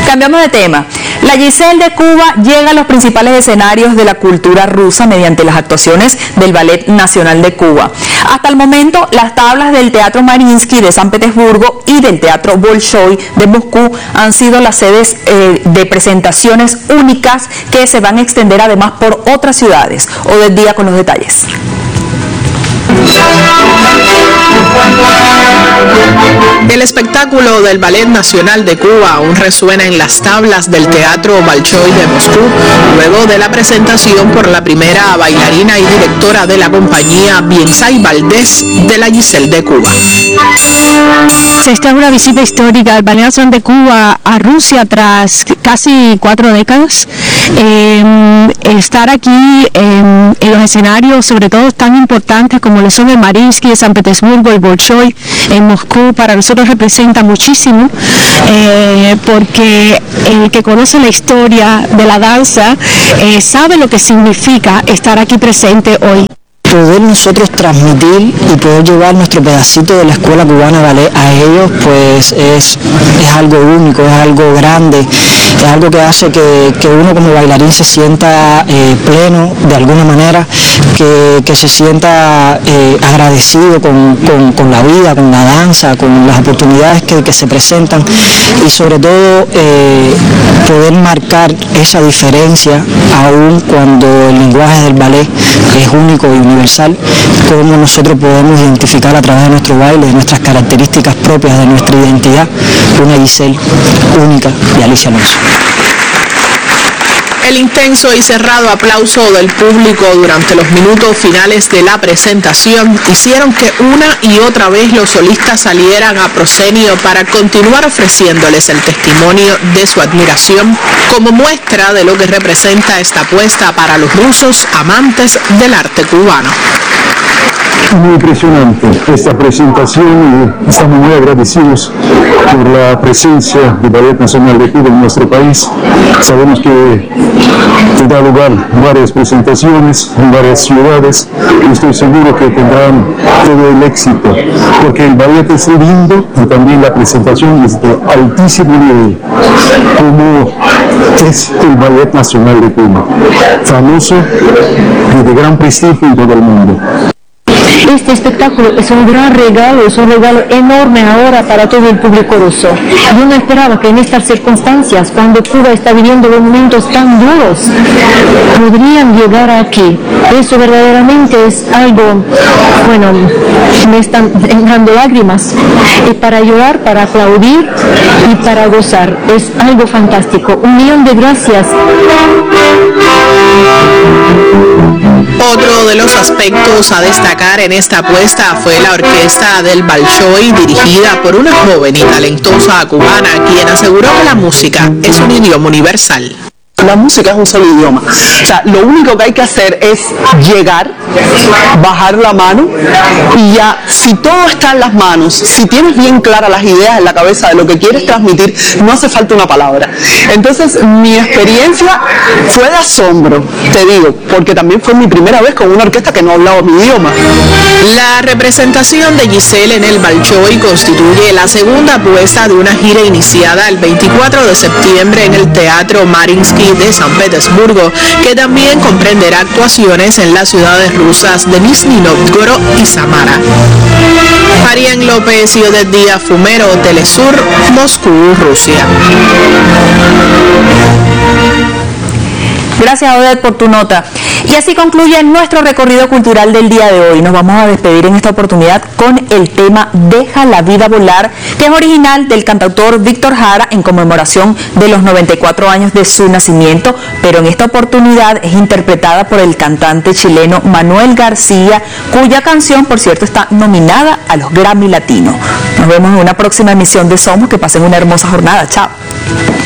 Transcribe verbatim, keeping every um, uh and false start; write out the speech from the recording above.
Cambiamos de tema. La Giselle de Cuba llega a los principales escenarios de la cultura rusa mediante las actuaciones del Ballet Nacional de Cuba. Hasta el momento, las tablas del Teatro Mariinsky de San Petersburgo y del Teatro Bolshoi de Moscú han sido las sedes eh, de presentaciones únicas que se van a extender además por otras ciudades. Odette Díaz con los detalles. El espectáculo del Ballet Nacional de Cuba aún resuena en las tablas del Teatro Bolshoi de Moscú, luego de la presentación por la primera bailarina y directora de la compañía, Biensay Valdés, de la Giselle de Cuba. Se está una visita histórica del Ballet Nacional de Cuba a Rusia tras casi cuatro décadas. Eh, estar aquí eh, en los escenarios, sobre todo tan importantes como lo son el Mariinsky de San Petersburgo, el Bolshoi en Moscú, para nosotros representa muchísimo, eh, porque el que conoce la historia de la danza eh, sabe lo que significa estar aquí presente hoy. Poder nosotros transmitir y poder llevar nuestro pedacito de la Escuela Cubana de Ballet a ellos, pues es, es algo único, es algo grande, es algo que hace que, que uno como bailarín se sienta eh, pleno de alguna manera, que, que se sienta eh, agradecido con, con, con la vida, con la danza, con las oportunidades que, que se presentan y sobre todo eh, poder marcar esa diferencia aún cuando el lenguaje del ballet es único y universal. Cómo nosotros podemos identificar a través de nuestro baile, de nuestras características propias, de nuestra identidad, una Giselle única de Alicia Alonso. El intenso y cerrado aplauso del público durante los minutos finales de la presentación hicieron que una y otra vez los solistas salieran a proscenio para continuar ofreciéndoles el testimonio de su admiración como muestra de lo que representa esta apuesta para los rusos amantes del arte cubano. Muy impresionante esta presentación y estamos muy agradecidos por la presencia del Ballet Nacional de Cuba en nuestro país. Sabemos que tendrá lugar varias presentaciones en varias ciudades y estoy seguro que tendrán todo el éxito, porque el ballet es lindo y también la presentación es de altísimo nivel, como es el Ballet Nacional de Cuba, famoso y de gran prestigio en todo el mundo. Este espectáculo es un gran regalo, es un regalo enorme ahora para todo el público ruso. Yo no esperaba que en estas circunstancias, cuando Cuba está viviendo momentos tan duros, podrían llegar aquí. Eso verdaderamente es algo, bueno, me están entrando lágrimas. Y para llorar, para aplaudir y para gozar, es algo fantástico. Un millón de gracias. Otro de los aspectos a destacar en esta apuesta fue la orquesta del Bolshoi, dirigida por una joven y talentosa cubana, quien aseguró que la música es un idioma universal. La música es un solo idioma, o sea, lo único que hay que hacer es llegar, bajar la mano y ya, si todo está en las manos, si tienes bien claras las ideas en la cabeza de lo que quieres transmitir, no hace falta una palabra. Entonces, mi experiencia fue de asombro, te digo, porque también fue mi primera vez con una orquesta que no hablaba mi idioma. La representación de Giselle en el Bolshoi constituye la segunda apuesta de una gira iniciada el veinticuatro de septiembre en el Teatro Mariinsky de San Petersburgo, que también comprenderá actuaciones en las ciudades rusas de Nizhny Novgorod y Samara. Arián López y Odette Díaz Fumero, Telesur, Moscú, Rusia. Gracias, Odette, por tu nota. Y así concluye nuestro recorrido cultural del día de hoy. Nos vamos a despedir en esta oportunidad con el tema Deja la vida volar, que es original del cantautor Víctor Jara en conmemoración de los noventa y cuatro años de su nacimiento, pero en esta oportunidad es interpretada por el cantante chileno Manuel García, cuya canción, por cierto, está nominada a los Grammy Latinos. Nos vemos en una próxima emisión de Somos. Que pasen una hermosa jornada. Chao.